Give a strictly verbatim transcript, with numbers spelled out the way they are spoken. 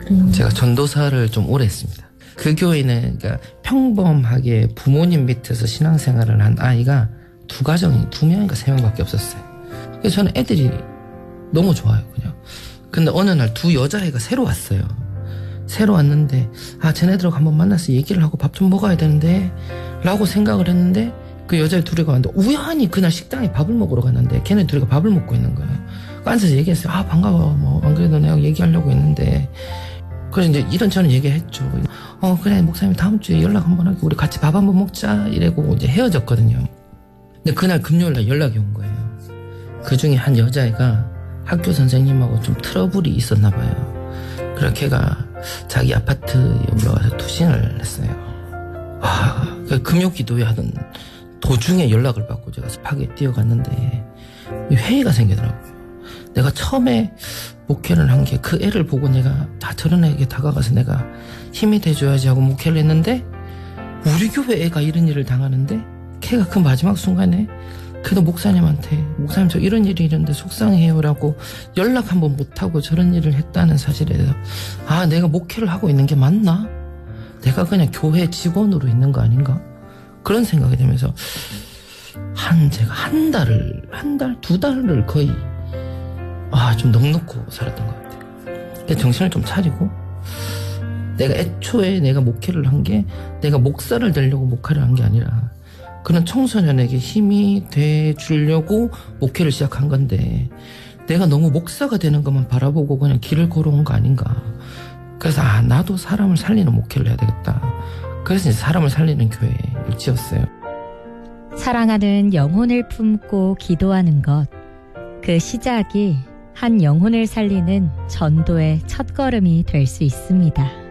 음. 제가 전도사를 좀 오래 했습니다. 그 교회는 그러니까 평범하게 부모님 밑에서 신앙생활을 한 아이가 두 가정이 두 명인가 세 명밖에 없었어요. 그래서 저는 애들이 너무 좋아요, 그냥. 근데 어느 날 두 여자애가 새로 왔어요. 새로 왔는데 아 쟤네들하고 한번 만나서 얘기를 하고 밥 좀 먹어야 되는데 라고 생각을 했는데 그 여자애 둘이가 왔는데 우연히 그날 식당에 밥을 먹으러 갔는데 걔네 둘이가 밥을 먹고 있는 거예요. 앉아서 얘기했어요. 아 반가워. 뭐 안 그래도 내가 얘기하려고 했는데 그래서 이제 이런저런 얘기했죠. 어 그래 목사님 다음 주에 연락 한번 할게. 우리 같이 밥 한번 먹자 이래고 이제 헤어졌거든요. 근데 그날 금요일날 연락이 온 거예요. 그 중에 한 여자애가 학교 선생님하고 좀 트러블이 있었나 봐요. 그래서 걔가 자기 아파트에 올라와서 투신을 했어요. 아, 금요기도회 하던 도중에 연락을 받고 제가 스파게 뛰어갔는데 회의가 생기더라고요. 내가 처음에 목회를 한 게 그 애를 보고 내가 다 저런 애에게 다가가서 내가 힘이 돼줘야지 하고 목회를 했는데 우리 교회 애가 이런 일을 당하는데 걔가 그 마지막 순간에 그래도 목사님한테 목사님 저 이런 일이 있는데 속상해요라고 연락 한번 못하고 저런 일을 했다는 사실에 대해서 아 내가 목회를 하고 있는 게 맞나? 내가 그냥 교회 직원으로 있는 거 아닌가? 그런 생각이 들면서 한 제가 한 달을 한 달 두 달을 거의 아 좀 넉넉고 살았던 것 같아요. 그래서 정신을 좀 차리고 내가 애초에 내가 목회를 한 게 내가 목사를 되려고 목회를 한 게 아니라 그런 청소년에게 힘이 돼 주려고 목회를 시작한 건데 내가 너무 목사가 되는 것만 바라보고 그냥 길을 걸어온 거 아닌가. 그래서 아 나도 사람을 살리는 목회를 해야 되겠다. 그래서 이제 사람을 살리는 교회를 지었어요. 사랑하는 영혼을 품고 기도하는 것, 그 시작이 한 영혼을 살리는 전도의 첫걸음이 될 수 있습니다.